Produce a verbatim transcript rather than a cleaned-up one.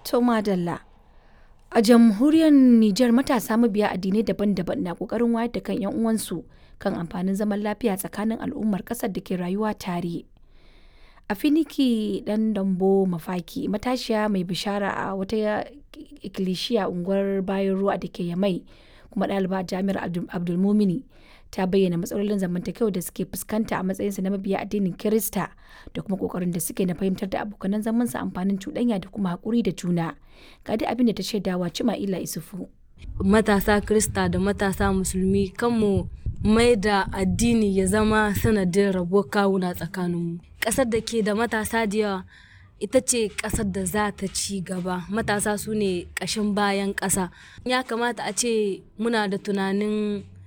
To madalla. A jamhuriyar Nijar matasa mabiya addinai daban-daban na ƙoƙarin wayar da kan 'yan uwansu kan amfanin zaman lafiya tsakanin al'ummar ƙasar da ke rayuwa tare. Afiniki Ɗandawo Mafaki, matashiya mai bishara a wata ikilisiya unguwar Bayan Ruwa da ke Yamai kuma ɗaliba a Jami'ar Abdulmumuni, ta bayyana matsalolin zamantakewa da suke fuskanta a matsayinsu na mabiya addinin Kirista da kuma ƙoƙarin da suke na fahimtar da abokanan zamansu amfanin cuɗanya da kuma haƙuri da juna. Ga dai abin da ta shaidawa Cima'ila Isufu. Matasa Kirista da matasa Musulmi kanmu mai da addini ya zama sanadin rabuwar kawuna tsakaninmu. Ƙasar da ke da matasa da yawa ita ce ƙasar da za ta ci gaba. Matasa su ne ƙashin bayan ƙasa. Ya kamata a ce muna da tunanin